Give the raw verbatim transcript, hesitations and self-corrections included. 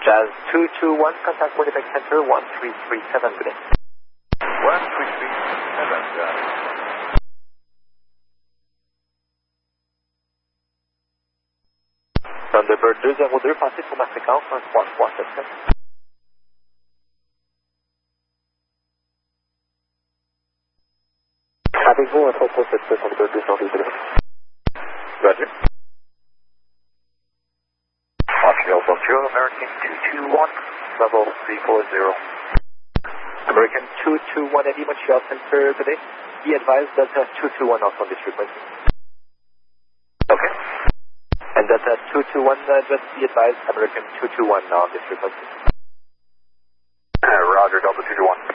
Jazz two two one, contact Winnipeg Center one three three seven, good day. one three three seven, Jazz. Thunderbird deux zéro deux, passez pour ma fréquence un trois trois sept sept. Avec vous un trois trois sept sept, Thunderbird deux zéro deux. Roger. Montreal Bonjour, American two two one, level three four zero. American two two one, Eddie, Montreal Center, good day. Be advised that uh, two two one off on this frequency. Okay. And that uh, two two one, uh, just be advised, American two two one on this frequency. Uh, Roger, Delta two two one.